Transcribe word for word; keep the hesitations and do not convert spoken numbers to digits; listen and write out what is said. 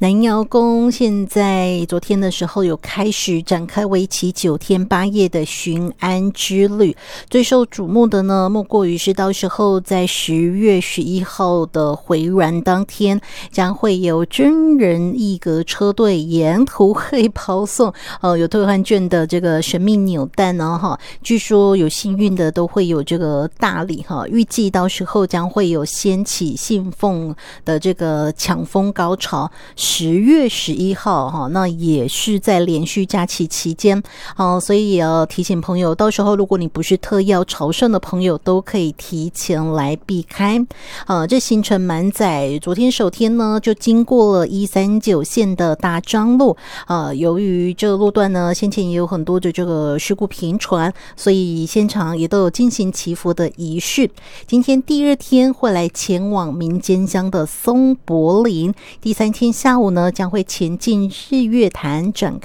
南瑶宫现在昨天的时候有开始展开为期九天八夜的巡安之旅，最受瞩目的呢，莫过于是到时候在十月十一号的回銮当天，将会有真人一格车队沿途会抛送呃有兑换券的这个神秘扭蛋哦哈，据说有幸运的都会有这个大礼哈，预计到时候将会有掀起信奉的这个抢封高潮。十月十一号哈，那也是在连续假期期间哦，所以也要提醒朋友，到时候如果你不是特邀朝圣的朋友，都可以提前来避开。呃，这行程满载，昨天首天呢就经过了一三九线的大张路，呃，由于这个路段呢先前也有很多的这个事故频传，所以现场也都有进行祈福的仪式。今天第二天会来前往民间乡的松柏林，第三天下午呢将会前进日月潭展